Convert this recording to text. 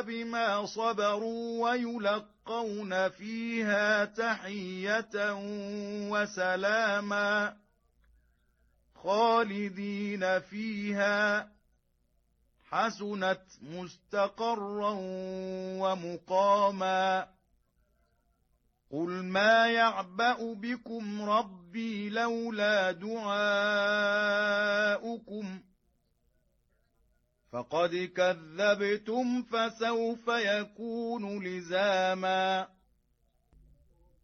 بما صبروا ويلقون فيها تحية وسلاما خالدين فيها حسنت مستقرا ومقاما قل ما يعبأ بكم ربي لولا دعاؤكم فقد كذبتم فسوف يكون لزاما